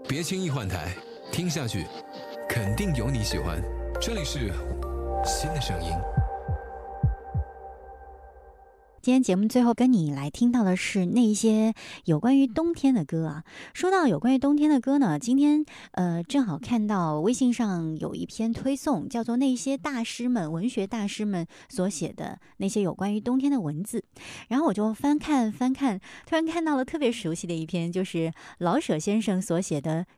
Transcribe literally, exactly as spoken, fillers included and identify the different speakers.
Speaker 1: 别轻易换台，听下去肯定有你喜欢。这里是新的声音。
Speaker 2: 今天节目最后跟你来听到的是那一些有关于冬天的歌啊。说到有关于冬天的歌呢，今天呃正好看到微信上有一篇推送，叫做那些大师们文学大师们所写的那些有关于冬天的文字，然后我就翻看翻看，突然看到了特别熟悉的一篇，就是老舍先生所写的《